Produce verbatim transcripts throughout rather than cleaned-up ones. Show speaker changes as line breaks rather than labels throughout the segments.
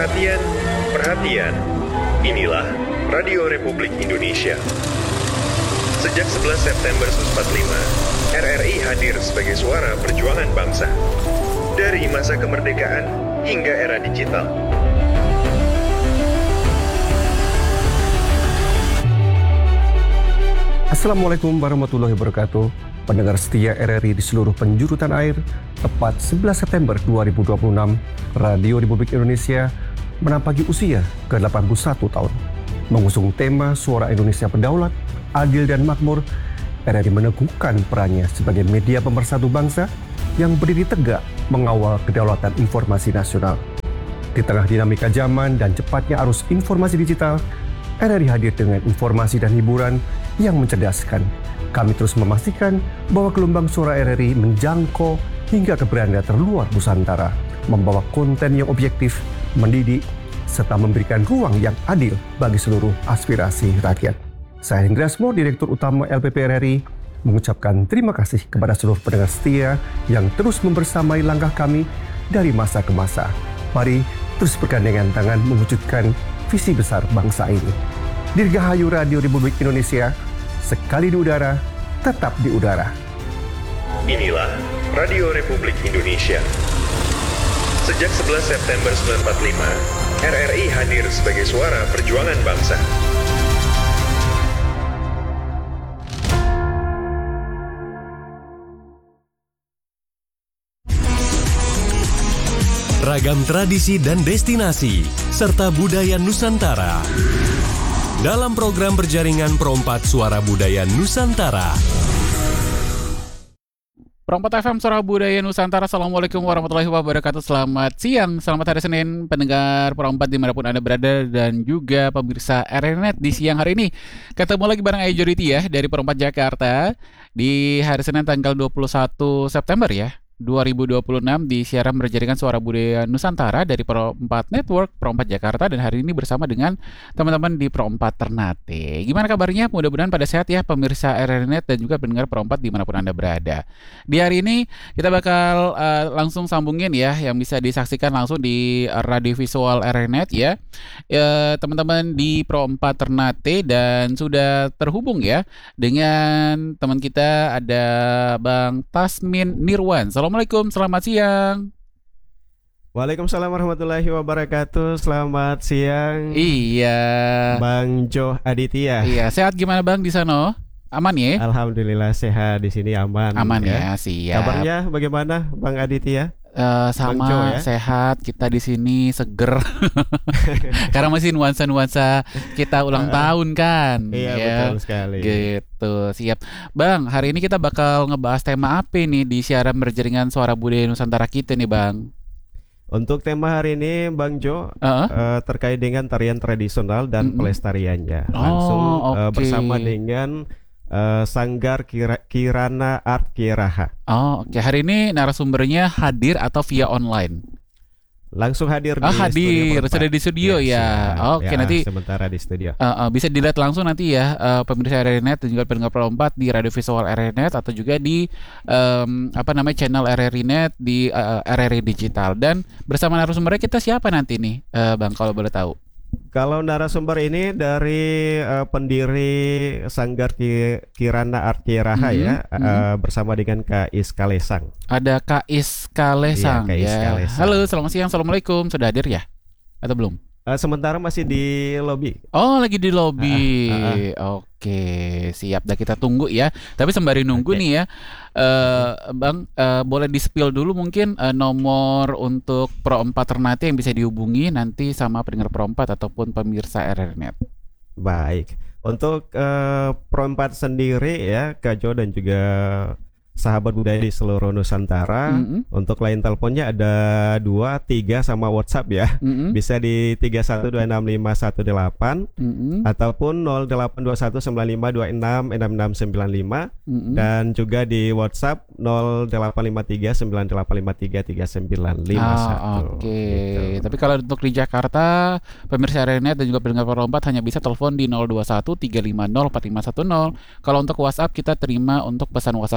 Perhatian, perhatian. Inilah Radio Republik Indonesia. Sejak sebelas September seribu sembilan ratus empat puluh lima, R R I hadir sebagai suara perjuangan bangsa. Dari masa kemerdekaan hingga era digital.
Assalamualaikum warahmatullahi wabarakatuh. Pendengar setia R R I di seluruh penjuru tanah air, tepat sebelas September dua ribu dua puluh enam, Radio Republik Indonesia menampaki usia ke delapan puluh satu tahun. Mengusung tema Suara Indonesia Berdaulat, Adil dan Makmur, R R I meneguhkan perannya sebagai media pemersatu bangsa yang berdiri tegak mengawal kedaulatan informasi nasional. Di tengah dinamika zaman dan cepatnya arus informasi digital, R R I hadir dengan informasi dan hiburan yang mencerdaskan. Kami terus memastikan bahwa gelombang suara R R I menjangkau hingga ke beranda terluar Nusantara, membawa konten yang objektif, mendidik, serta memberikan ruang yang adil bagi seluruh aspirasi rakyat. Saya Hendra Asmo, Direktur Utama L P P R R I, mengucapkan terima kasih kepada seluruh pendengar setia yang terus membersamai langkah kami dari masa ke masa. Mari terus bergandengan tangan mewujudkan visi besar bangsa ini. Dirgahayu Radio Republik Indonesia, sekali di udara, tetap di udara.
Inilah Radio Republik Indonesia. Sejak sebelas September seribu sembilan ratus empat puluh lima, R R I hadir sebagai suara perjuangan bangsa.
Ragam tradisi dan destinasi, serta budaya Nusantara. Dalam program berjaringan Perompat Suara Budaya Nusantara.
Perompat F M Suara Budaya Nusantara. Assalamualaikum warahmatullahi wabarakatuh. Selamat siang, selamat hari Senin, pendengar Perompat dimanapun Anda berada, dan juga pemirsa R R I Net di siang hari ini. Ketemu lagi bareng Ajoriti ya, dari Perompat Jakarta, di hari Senin tanggal dua puluh satu September ya, dua ribu dua puluh enam, di siaran berjaringan Suara Budaya Nusantara dari Perompat Network, Perompat Jakarta, dan hari ini bersama dengan teman-teman di Perompat Ternate. Gimana kabarnya? Mudah-mudahan pada sehat ya pemirsa R R I Net dan juga pendengar Perompat dimanapun Anda berada. Di hari ini kita bakal uh, langsung sambungin ya, yang bisa disaksikan langsung di radio visual R R I Net ya, e, teman-teman di Perompat Ternate, dan sudah terhubung ya dengan teman kita, ada Bang Tasmin Nirwan. Assalamualaikum, selamat siang.
Waalaikumsalam warahmatullahi wabarakatuh. Selamat siang.
Iya.
Bang Jo Aditya.
Iya, sehat gimana Bang di sana? Aman ya?
Alhamdulillah sehat di sini, aman.
Aman
ya,
ya, siap.
Kabarnya bagaimana Bang Aditya?
Uh, sama
Jo, ya?
Sehat, kita di sini seger. Karena masih nuansa-nuansa kita ulang tahun kan.
Iya,
ya,
betul sekali.
Gitu, siap. Bang, hari ini kita bakal ngebahas tema apa nih di siaran berjaringan Suara Budaya Nusantara kita nih Bang?
Untuk tema hari ini Bang Jo,
uh-huh.
uh, terkait dengan tarian tradisional dan mm-hmm. pelestariannya. Langsung
oh, okay.
uh, bersama dengan Uh, Sanggar Kira, Kirana Art Kieraha.
Oh, oke. Okay. Hari ini narasumbernya hadir atau via online?
Langsung hadir
oh,
di
hadir,
studio.
Sudah di studio ya. ya. Oh, oke, okay,
ya,
nanti
sementara di studio.
Uh, uh, bisa dilihat langsung nanti ya, uh, pemirsa R R I Net dan juga pendengar Perompat di radio visual R R I Net, atau juga di um, apa namanya channel R R I Net di uh, R R I Digital. Dan bersama narasumbernya kita siapa nanti nih, uh, Bang, kalau boleh tahu?
Kalau narasumber ini dari uh, pendiri Sanggar Ki, Kirana Art Kieraha mm-hmm. ya, uh, mm-hmm. bersama dengan Kak Iska Lesang.
Ada Kak Iska Lesang
iya, Kak Iska
ya.
Lesang.
Halo, selamat siang, assalamualaikum. Sudah hadir ya? Atau belum?
Uh, sementara masih di lobby.
Oh, lagi di lobby. Uh, uh, uh. Oke, siap. Dah kita tunggu ya. Tapi sembari nunggu okay. nih ya, uh, Bang, uh, boleh di-spill dulu mungkin uh, nomor untuk Perompat Ternate yang bisa dihubungi nanti sama pendengar Perompat ataupun pemirsa R R I Net.
Baik. Untuk uh, Perompat sendiri ya, Kak Jo dan juga sahabat budaya di seluruh Nusantara, mm-hmm. untuk line teleponnya ada dua, tiga sama WhatsApp ya. Mm-hmm. Bisa di tiga satu dua enam lima satu delapan mm-hmm. ataupun nol delapan dua satu sembilan lima dua enam enam enam sembilan lima mm-hmm. dan juga di WhatsApp nol delapan lima tiga sembilan delapan lima tiga tiga sembilan lima satu.
Ah, oke. Okay. Gitu. Tapi kalau untuk di Jakarta, pemirsa R R I Net dan juga pendengar Perompat hanya bisa telepon di nol dua satu tiga lima nol empat lima satu nol. Kalau untuk WhatsApp kita terima untuk pesan WhatsApp saja.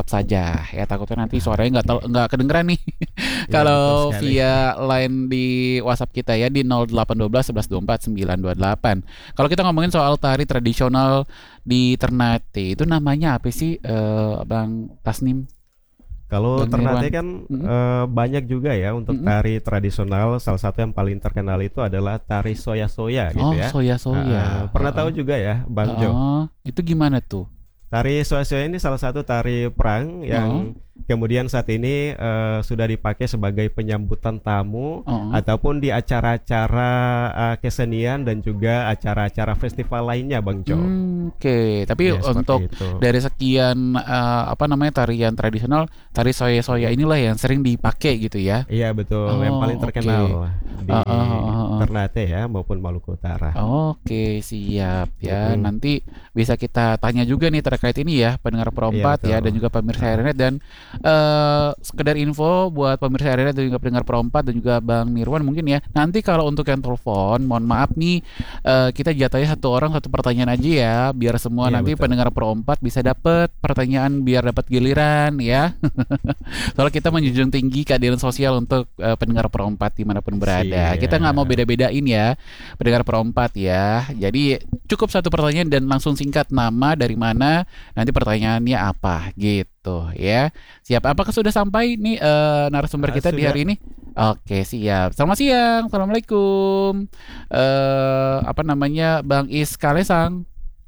aja ya, takutnya nanti suaranya nggak tel- nggak kedengeran nih.
Ya,
Kalau
betul sekali.
via line di WhatsApp kita ya di nol delapan satu dua satu satu dua empat sembilan dua delapan. Kalau kita ngomongin soal tari tradisional di Ternate itu namanya apa sih, eh, Bang Tasnim?
Kalau
Bang
Ternate
Nirwan.
kan
Mm-mm.
eh, banyak juga ya untuk
Mm-mm.
tari tradisional. Salah satu yang paling terkenal itu adalah tari soya-soya gitu
Oh,
ya.
soya-soya.
Ah, pernah
Heeh.
tahu juga ya, Bang Jo?
Oh, itu gimana tuh?
Tari soya-soya ini salah satu tari perang yang kemudian saat ini eh, sudah dipakai sebagai penyambutan tamu
Oh.
ataupun di acara-acara eh, kesenian dan juga acara-acara festival lainnya, Bang Jo.
Hmm, Oke, tapi
Ya, seperti
untuk
itu.
dari sekian eh, apa namanya tarian tradisional, tari soya-soya inilah yang sering dipakai gitu ya.
Iya betul, yang
Oh,
paling
oke.
terkenal di
Ah, ah, ah, ah, ah.
Ternate ya maupun Maluku Utara.
Oke, siap ya.
Mm-mm.
Nanti bisa kita tanya juga nih terkait ini ya, pendengar Perompat
Iya,
ya,
betul.
dan juga pemirsa Airnet. Dan eh sekedar info buat pemirsa Airnet dan juga pendengar Perompat dan juga Bang Nirwan mungkin ya. Nanti kalau untuk yang telepon, mohon maaf nih, eh, kita jatahnya satu orang satu pertanyaan aja ya, biar semua
Iya,
nanti
betul.
pendengar Perompat bisa dapat pertanyaan, biar dapat giliran ya. Soalnya kita menjunjung tinggi keadilan sosial untuk eh, pendengar Perompat dimanapun berada.
Siap.
Kita nggak mau beda-bedain ya pendengar Perompat ya. Jadi cukup satu pertanyaan dan langsung singkat, nama, dari mana, nanti pertanyaannya apa gitu ya. Siap. Apakah sudah sampai nih eh, narasumber
Ah,
kita di
sudah.
hari ini? Oke, siap. Selamat siang. Assalamualaikum. Eh apa namanya, Bang Is Kalesang.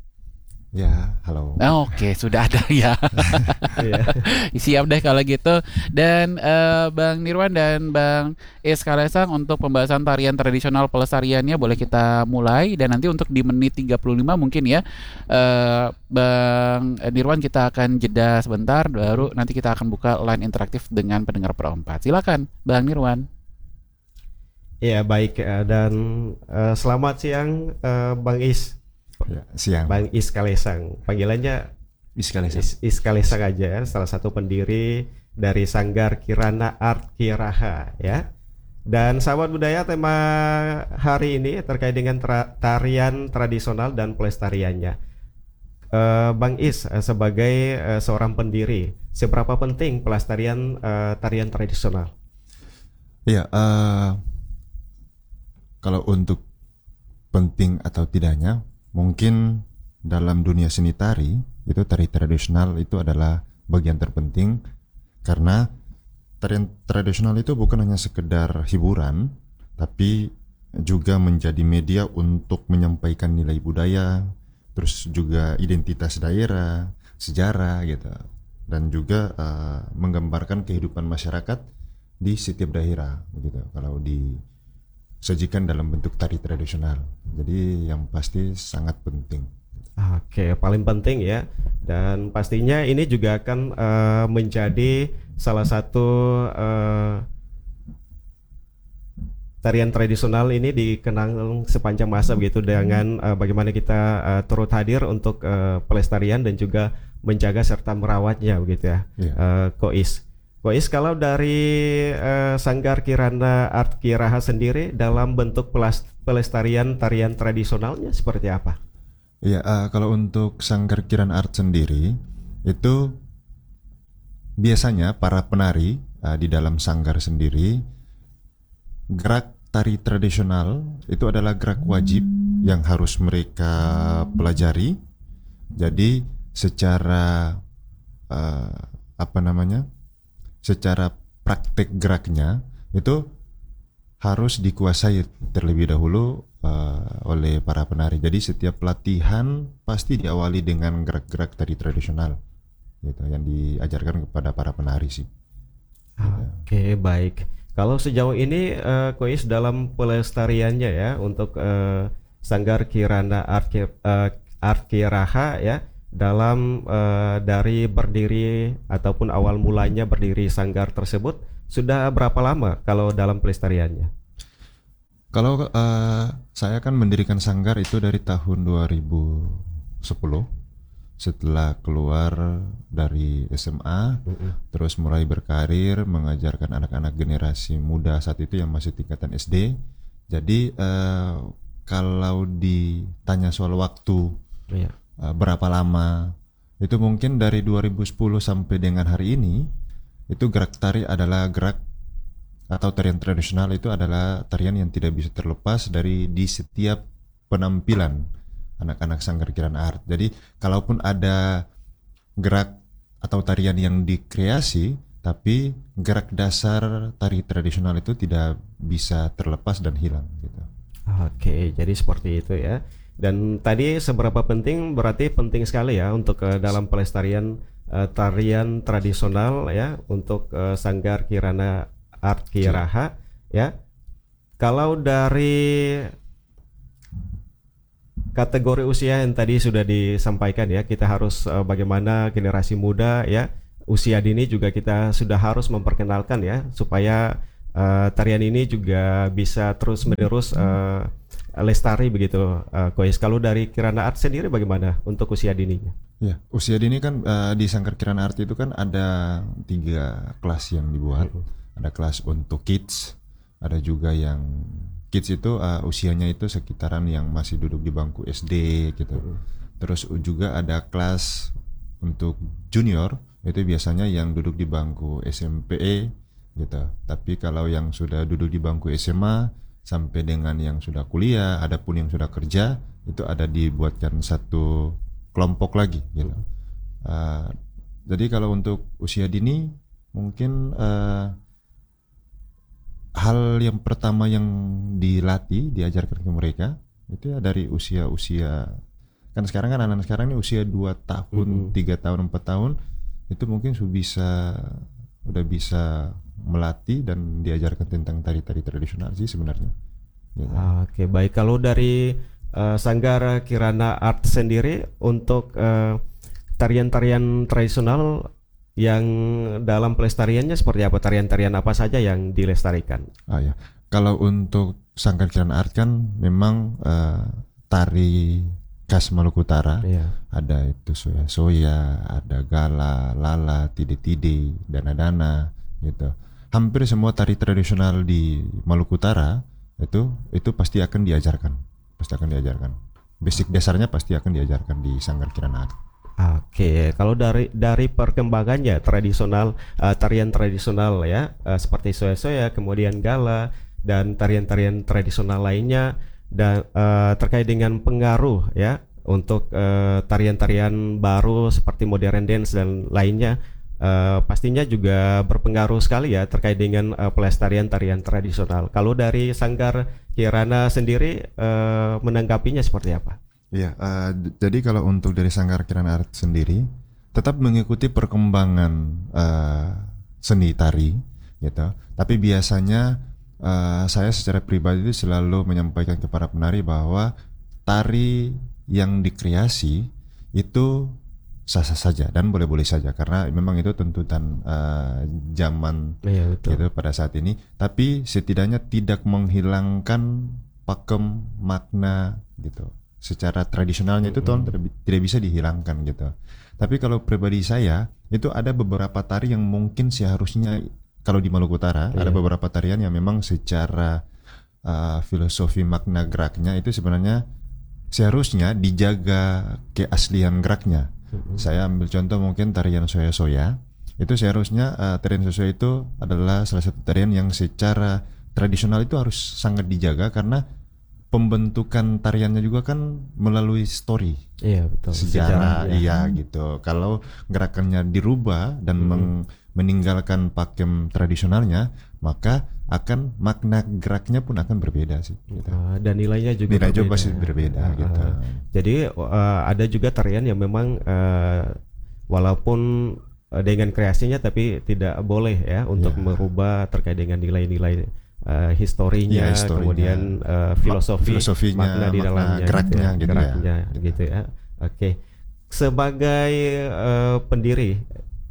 Ya, halo.
Nah, oke, sudah ada ya.
Iya.
Siap deh kalau gitu. Dan eh, Bang Nirwan dan Bang Is Kalesang, untuk pembahasan tarian tradisional pelestariannya boleh kita mulai. Dan nanti untuk di menit tiga puluh lima mungkin ya, eh, Bang Nirwan, kita akan jeda sebentar, baru nanti kita akan buka line interaktif dengan pendengar Perompat. Silakan Bang Nirwan.
Iya baik eh, dan eh, selamat siang eh, Bang Is.
Ya, siang.
Bang Is Kalesang. Panggilannya
Sekali
Is, Is Kalesang aja ya, salah satu pendiri dari Sanggar Kirana Art Kiraha ya. Dan sahabat budaya, tema hari ini terkait dengan tra- tarian tradisional dan pelestariannya. Eh, Bang Is eh, sebagai eh, seorang pendiri, seberapa penting pelestarian eh, tarian tradisional?
Iya, eh, kalau untuk penting atau tidaknya, mungkin dalam dunia seni tari itu tari tradisional itu adalah bagian terpenting, karena tarian tradisional itu bukan hanya sekedar hiburan, tapi juga menjadi media untuk menyampaikan nilai budaya, terus juga identitas daerah, sejarah gitu, dan juga uh, menggambarkan kehidupan masyarakat di setiap daerah begitu kalau disajikan dalam bentuk tari tradisional. Jadi yang pasti sangat penting.
Oke, paling penting ya. Dan pastinya ini juga akan eh, menjadi salah satu eh, tarian tradisional ini dikenang sepanjang masa begitu, dengan eh, bagaimana kita eh, turut hadir untuk eh, pelestarian dan juga menjaga serta merawatnya begitu ya.
Iya.
Eh, Kois. Kois, kalau dari eh, Sanggar Kirana Art Kiraha sendiri dalam bentuk pelas- pelestarian tarian tradisionalnya seperti apa?
Iya, uh, kalau untuk Sanggar Kirana Art sendiri itu biasanya para penari uh, di dalam sanggar sendiri, gerak tari tradisional itu adalah gerak wajib yang harus mereka pelajari. Jadi secara uh, apa namanya? Secara praktek geraknya itu harus dikuasai terlebih dahulu uh, oleh para penari. Jadi setiap pelatihan pasti diawali dengan gerak-gerak tari tradisional gitu, yang diajarkan kepada para penari sih.
Oke, baik. Kalau sejauh ini uh, Kois dalam pelestariannya ya untuk uh, Sanggar Kirana Art, Ki- uh, Art Kiraha ya, dalam uh, dari berdiri ataupun awal mulanya berdiri sanggar tersebut, sudah berapa lama kalau dalam pelestariannya?
Kalau uh, saya kan mendirikan sanggar itu dari tahun dua ribu sepuluh, setelah keluar dari S M A,
Mm-mm.
terus mulai berkarir mengajarkan anak-anak generasi muda saat itu yang masih tingkatan S D. Jadi uh, kalau ditanya soal waktu
Iya.
uh, berapa lama itu mungkin dari dua ribu sepuluh sampai dengan hari ini, itu gerak tari adalah gerak atau tarian tradisional itu adalah tarian yang tidak bisa terlepas dari di setiap penampilan anak-anak Sanggar Kirana Art. Jadi kalaupun ada gerak atau tarian yang dikreasi, tapi gerak dasar tari tradisional itu tidak bisa terlepas dan hilang gitu.
Oke, jadi seperti itu ya. Dan tadi seberapa penting, berarti penting sekali ya untuk uh, dalam pelestarian uh, tarian tradisional ya untuk uh, Sanggar Kirana Art Kiraha ya. Kalau dari kategori usia yang tadi sudah disampaikan ya, kita harus uh, bagaimana generasi muda ya, usia dini juga kita sudah harus memperkenalkan ya supaya uh, tarian ini juga bisa terus menerus uh, lestari begitu, uh, Kois. Kalau dari Kirana Art sendiri bagaimana untuk usia dininya?
Ya, usia dini kan uh, di Sanggar Kirana Art itu kan ada tiga kelas yang dibuat. Mm-hmm. Ada kelas untuk kids, ada juga yang kids itu uh, usianya itu sekitaran yang masih duduk di bangku S D gitu. Mm-hmm. Terus juga ada kelas untuk junior, itu biasanya yang duduk di bangku S M P E gitu. Tapi kalau yang sudah duduk di bangku S M A sampai dengan yang sudah kuliah, adapun yang sudah kerja, itu ada dibuatkan satu kelompok lagi gitu. Uh, jadi kalau untuk usia dini mungkin uh, hal yang pertama yang dilatih, diajarkan ke mereka itu ya dari usia-usia, kan sekarang kan anak-anak sekarang ini usia dua tahun, tiga mm-hmm. tahun, empat tahun, itu mungkin sudah bisa udah bisa melatih dan diajarkan tentang tari-tari tradisional sih sebenarnya. Gitu.
Oke, baik. Kalau dari uh, Sanggar Kirana Art sendiri untuk uh, tarian-tarian tradisional yang dalam pelestariannya seperti apa? Tarian-tarian apa saja yang dilestarikan?
Ah ya, kalau untuk Sanggar Kirana Art kan memang uh, tari khas Maluku Utara. Yeah. Ada itu soya-soya, ada gala, lala, tide-tide, dana-dana gitu. Hampir semua tari tradisional di Maluku Utara itu itu pasti akan diajarkan, pasti akan diajarkan. Basic dasarnya pasti akan diajarkan di Sanggar Kirana Art.
Oke, kalau dari dari perkembangannya tradisional, uh, tarian tradisional ya, uh, seperti soya-soya, kemudian gala dan tarian-tarian tradisional lainnya, dan uh, terkait dengan pengaruh ya untuk uh, tarian-tarian baru seperti modern dance dan lainnya. Uh, pastinya juga berpengaruh sekali ya terkait dengan uh, pelestarian tarian tradisional. Kalau dari Sanggar Kirana sendiri uh, menanggapinya seperti apa?
Iya, uh, d- jadi kalau untuk dari Sanggar Kirana Art sendiri tetap mengikuti perkembangan uh, seni tari, gitu. Tapi biasanya uh, saya secara pribadi itu selalu menyampaikan kepada penari bahwa tari yang dikreasi itu sah-sah saja dan boleh-boleh saja karena memang itu tuntutan uh, zaman
iya,
gitu pada saat ini. Tapi setidaknya tidak menghilangkan pakem makna gitu. Secara tradisionalnya itu mm-hmm. tidak, tidak bisa dihilangkan gitu. Tapi kalau pribadi saya itu ada beberapa tari yang mungkin seharusnya kalau di Maluku Utara yeah. ada beberapa tarian yang memang secara uh, filosofi makna geraknya itu sebenarnya seharusnya dijaga keaslian geraknya. Mm-hmm. Saya ambil contoh mungkin tarian soya-soya. Itu seharusnya uh, tarian soya-soya itu adalah salah satu tarian yang secara tradisional itu harus sangat dijaga karena pembentukan tariannya juga kan melalui story.
Iya, betul.
Sejarah,
Sejarah
iya hmm. gitu. Kalau gerakannya dirubah dan hmm. meng- meninggalkan pakem tradisionalnya, maka akan makna geraknya pun akan berbeda sih. Gitu.
Uh, dan nilainya juga
Nilai
berbeda.
pasti berbeda. Uh, gitu.
Jadi uh, ada juga tarian yang memang uh, walaupun uh, dengan kreasinya tapi tidak boleh ya untuk yeah. merubah terkait dengan nilai-nilai uh, historinya, ya, historinya, kemudian uh, filosofi,
filosofinya,
makna di dalamnya,
geraknya,
gitu ya,
gitu
geraknya,
ya.
gitu ya. Oke, okay. Sebagai uh, pendiri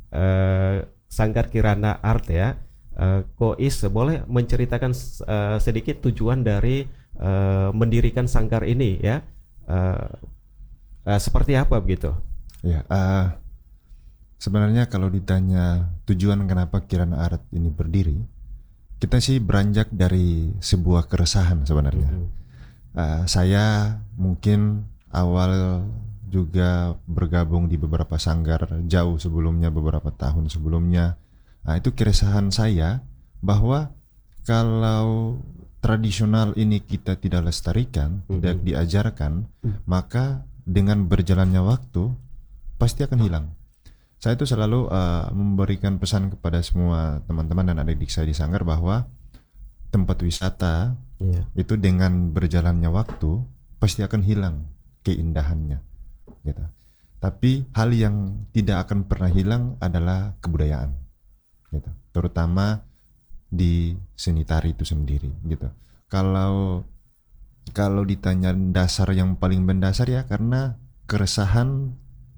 uh, Sanggar Kirana Art ya, uh, Kois boleh menceritakan uh, sedikit tujuan dari uh, mendirikan sanggar ini ya, uh, uh, seperti apa begitu?
Ya, uh, sebenarnya kalau ditanya tujuan kenapa Kirana Art ini berdiri, kita sih beranjak dari sebuah keresahan sebenarnya. Mm-hmm. Uh, saya mungkin awal juga bergabung di beberapa sanggar jauh sebelumnya, beberapa tahun sebelumnya. Nah, itu keresahan saya bahwa kalau tradisional ini kita tidak lestarikan, mm-hmm. tidak diajarkan, mm-hmm. maka dengan berjalannya waktu pasti akan hilang. Saya itu selalu uh, memberikan pesan kepada semua teman-teman dan adik-adik saya di sanggar bahwa tempat wisata yeah. itu dengan berjalannya waktu pasti akan hilang keindahannya, gitu. Tapi hal yang tidak akan pernah hilang adalah kebudayaan, gitu. Terutama di seni tari itu sendiri, gitu. Kalau kalau ditanya dasar yang paling mendasar ya karena keresahan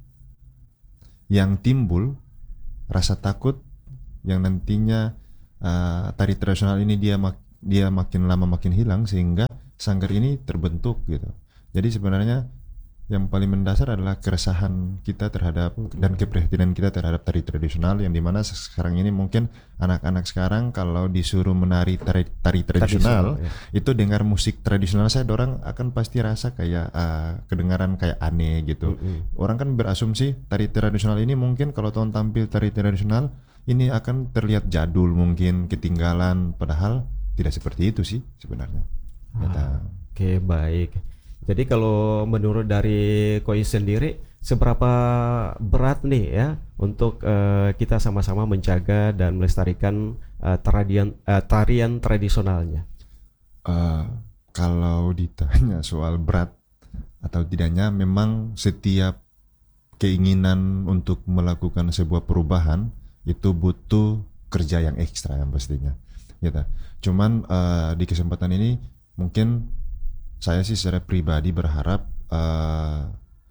yang timbul, rasa takut yang nantinya uh, tari tradisional ini dia mak- dia makin lama makin hilang sehingga sanggar ini terbentuk, gitu. Jadi sebenarnya yang paling mendasar adalah keresahan kita terhadap dan keprihatinan kita terhadap tari tradisional, yang dimana sekarang ini mungkin anak-anak sekarang kalau disuruh menari tari, tari tradisional, tradisional ya. Itu dengar musik tradisional saya orang akan pasti rasa kayak uh, kedengaran kayak aneh gitu. Mm-hmm. Orang kan berasumsi tari tradisional ini mungkin kalau tahun tampil tari tradisional ini akan terlihat jadul, mungkin ketinggalan, padahal tidak seperti itu sih sebenarnya.
Ah, Oke okay, baik. Jadi kalau menurut dari Kois sendiri, seberapa berat nih ya untuk uh, kita sama-sama menjaga dan melestarikan uh, tarian uh, tarian tradisionalnya?
Uh, kalau ditanya soal berat atau tidaknya, memang setiap keinginan untuk melakukan sebuah perubahan itu butuh kerja yang ekstra yang pastinya, gitu. Cuman uh, di kesempatan ini mungkin saya sih secara pribadi berharap uh,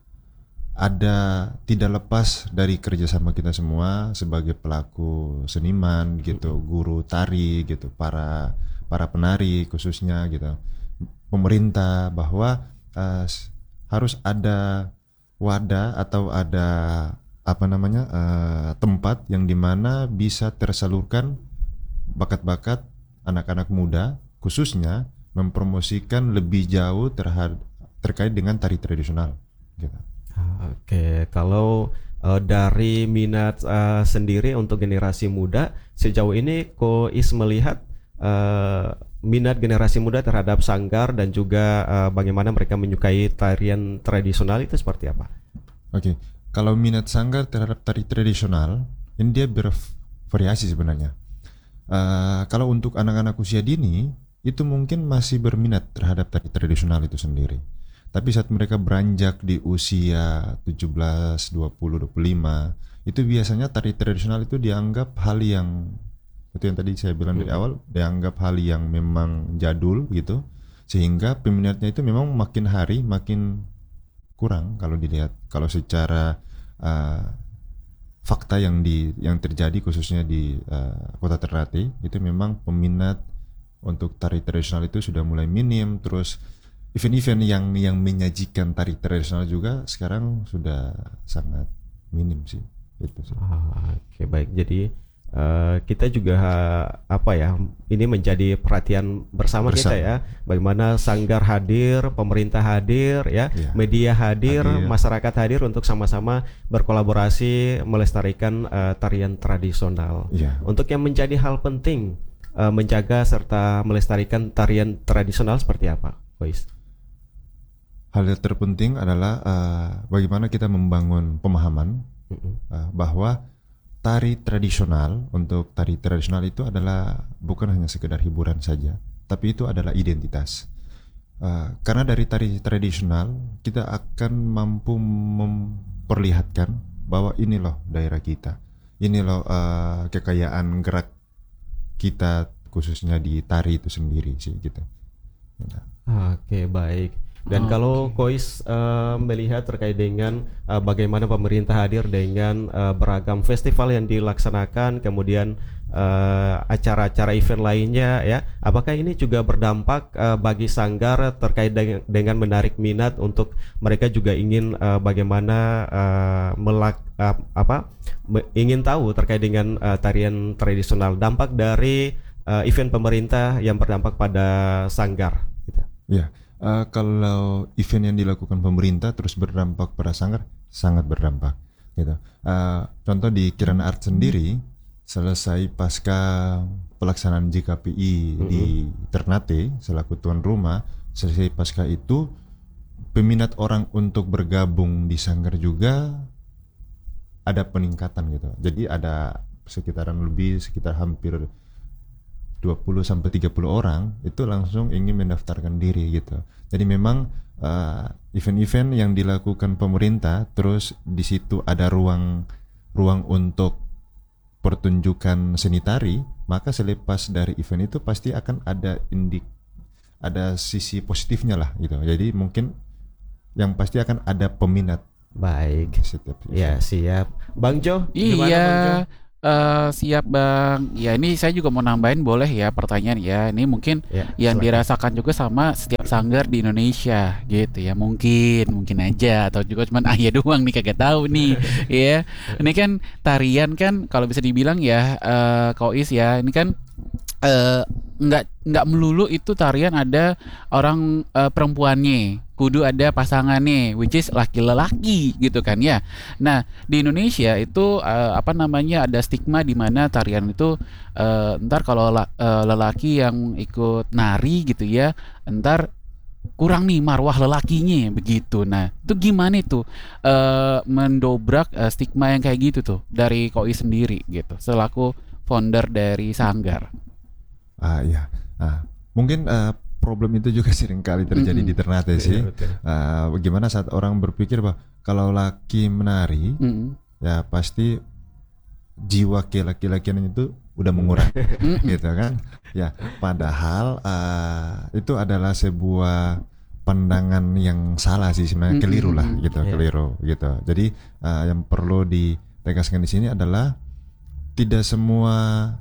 ada tidak lepas dari kerjasama kita semua sebagai pelaku seniman gitu, guru tari gitu, para para penari khususnya gitu, pemerintah, bahwa uh, harus ada wadah atau ada apa namanya uh, tempat yang dimana bisa tersalurkan bakat-bakat anak-anak muda, khususnya mempromosikan lebih jauh terhadap terkait dengan tari tradisional, gitu.
Oke, kalau uh, dari minat uh, sendiri untuk generasi muda sejauh ini, Kois melihat uh, minat generasi muda terhadap sanggar dan juga uh, bagaimana mereka menyukai tarian tradisional itu seperti apa?
Oke, kalau minat sanggar terhadap tari tradisional ini dia bervariasi sebenarnya. Uh, kalau untuk anak-anak usia dini itu mungkin masih berminat terhadap tari tradisional itu sendiri. Tapi saat mereka beranjak di usia tujuh belas, dua puluh, dua puluh lima, itu biasanya tari tradisional itu dianggap hal yang, itu yang tadi saya bilang dari awal, dianggap hal yang memang jadul gitu, sehingga peminatnya itu memang makin hari makin kurang kalau dilihat. Kalau secara uh, fakta yang di yang terjadi khususnya di uh, Kota Ternate, itu memang peminat untuk tari tradisional itu sudah mulai minim. Terus event-event yang yang menyajikan tari tradisional juga sekarang sudah sangat minim sih, itu sih.
Ah, Oke okay, baik, jadi uh, kita juga apa ya, ini menjadi perhatian bersama, bersama kita ya, bagaimana sanggar hadir, pemerintah hadir ya, ya. media hadir, hadir, masyarakat hadir untuk sama-sama berkolaborasi melestarikan uh, tarian tradisional. Ya. Untuk yang menjadi hal penting Uh, menjaga serta melestarikan tarian tradisional seperti apa, Kois?
Hal yang terpenting adalah uh, bagaimana kita membangun pemahaman uh-uh. uh, bahwa tari tradisional, untuk tari tradisional itu adalah bukan hanya sekedar hiburan saja, tapi itu adalah identitas. Uh, karena dari tari tradisional kita akan mampu memperlihatkan bahwa ini loh daerah kita, ini loh uh, kekayaan gerak kita khususnya di tari itu sendiri sih gitu.
Oke baik. Dan oh, kalau okay. Kois uh, melihat terkait dengan uh, bagaimana pemerintah hadir dengan uh, beragam festival yang dilaksanakan, kemudian uh, acara-acara event lainnya ya, apakah ini juga berdampak uh, bagi sanggar terkait dengan, dengan menarik minat untuk mereka juga ingin uh, bagaimana uh, melak uh, apa me- ingin tahu terkait dengan uh, tarian tradisional, dampak dari uh, event pemerintah yang berdampak pada sanggar gitu.
Ya. Uh, kalau event yang dilakukan pemerintah terus berdampak pada Sanggar, sangat berdampak gitu. Uh, contoh di Kirana Art sendiri, selesai pasca pelaksanaan J K P I mm-hmm. di Ternate selaku tuan rumah, selesai pasca itu peminat orang untuk bergabung di Sanggar juga ada peningkatan gitu. Jadi ada sekitaran lebih sekitar hampir dua puluh sampai tiga puluh orang itu langsung ingin mendaftarkan diri gitu. Jadi memang uh, event-event yang dilakukan pemerintah, terus di situ ada ruang ruang untuk pertunjukan seni tari, maka selepas dari event itu pasti akan ada indik ada sisi positifnya lah gitu. Jadi mungkin yang pasti akan ada peminat.
Baik.
Setiap
ya, siap. Bang Jo, gimana
Iya.
Bang Jo?
Uh, siap Bang. Ya ini saya juga mau nambahin boleh ya pertanyaan ya. Ini mungkin
Ya,
yang
silakan.
dirasakan juga sama setiap sanggar di Indonesia gitu ya. Mungkin mungkin aja atau juga cuman ayah doang nih kagak tahu nih ya. Ini kan tarian kan kalau bisa dibilang ya uh, Kois ya. Ini kan uh, nggak nggak melulu itu tarian ada orang uh, perempuannya, kudu ada pasangannya, which is laki-lelaki gitu kan ya. Nah di Indonesia itu uh, apa namanya ada stigma di mana tarian itu uh, ntar kalau la, uh, lelaki yang ikut nari gitu ya, ntar kurang nih marwah lelakinya begitu. Nah itu gimana itu uh, mendobrak uh, stigma yang kayak gitu tuh dari Koi sendiri gitu selaku founder dari Sanggar.
Ah ya, ah, mungkin uh, problem itu juga sering kali terjadi mm-hmm. di Ternate sih. Uh, bagaimana saat orang berpikir bahwa kalau laki menari, mm-hmm. ya pasti jiwa ke laki-lakian itu udah mengurang, gitu kan? Ya, padahal uh, itu adalah sebuah pandangan yang salah sih sebenarnya, mm-hmm. keliru lah, gitu, yeah. keliru, gitu. Jadi uh, yang perlu ditegaskan di sini adalah tidak semua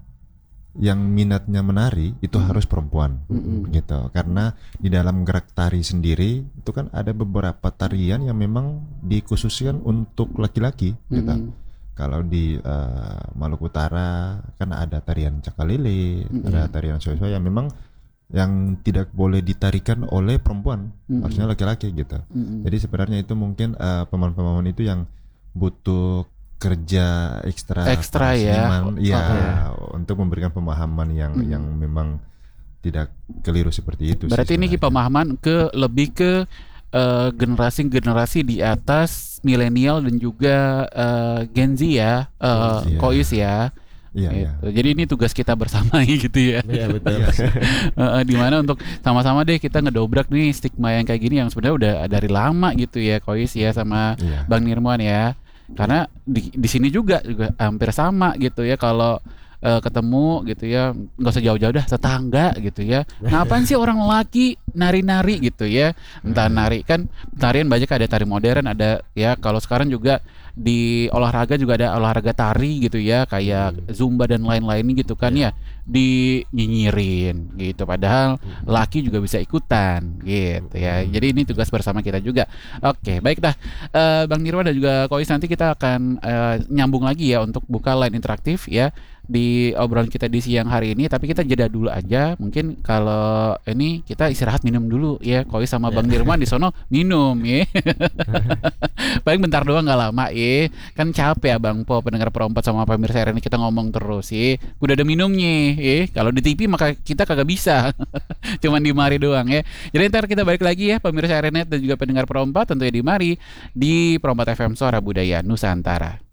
yang minatnya menari itu mm. harus perempuan mm-hmm. gitu, karena di dalam gerak tari sendiri itu kan ada beberapa tarian yang memang dikhususkan untuk laki-laki mm-hmm. gitu. Kalau di uh, Maluku Utara kan ada tarian cakalele, mm-hmm. ada tarian soe-soe yang memang yang tidak boleh ditarikan oleh perempuan, mm-hmm. harusnya laki-laki gitu. Mm-hmm. Jadi sebenarnya itu mungkin uh, pemahaman-pemahaman itu yang butuh kerja ekstra
ekstra ya,
ya oh, untuk memberikan pemahaman yang hmm. yang memang tidak keliru seperti itu.
Berarti ini pemahaman ke lebih ke uh, generasi-generasi di atas milenial dan juga uh, Gen Z ya, uh, yeah. Kois ya.
Iya,
gitu.
iya.
Jadi ini tugas kita bersama gitu ya.
Iya betul.
uh, di mana untuk sama-sama deh kita ngedobrak nih stigma yang kayak gini yang sebenarnya udah dari lama gitu ya, Kois ya sama yeah. Bang Nirman ya. Karena di di sini juga juga hampir sama gitu ya, kalau uh, ketemu gitu ya nggak usah jauh-jauh dah, tetangga gitu ya. Ngapain sih orang laki nari-nari gitu ya? Entah nari kan tarian banyak, ada tari modern, ada ya kalau sekarang juga di olahraga juga ada olahraga tari gitu ya, kayak zumba dan lain-lain gitu kan ya, dinyinyirin gitu, padahal laki juga bisa ikutan gitu ya. Jadi ini tugas bersama kita juga. Oke, baik dah uh, Bang Nirwan dan juga Kois, nanti kita akan uh, nyambung lagi ya untuk buka line interaktif ya di obrolan kita di siang hari ini. Tapi kita jeda dulu aja, mungkin kalau ini kita istirahat minum dulu ya, Kois sama Bang Nirwan di sono minum ya. Paling bentar doang, nggak lama ya, kan capek ya Bang Po, pendengar perempat sama pemirsa ini kita ngomong terus ya. Udah ada minumnya ya, kalau di T V maka kita kagak bisa. Cuman di mari doang ya. Jadi ntar kita balik lagi ya pemirsa Renet dan juga pendengar perempat tentunya di mari di Perompat F M Suara Budaya Nusantara.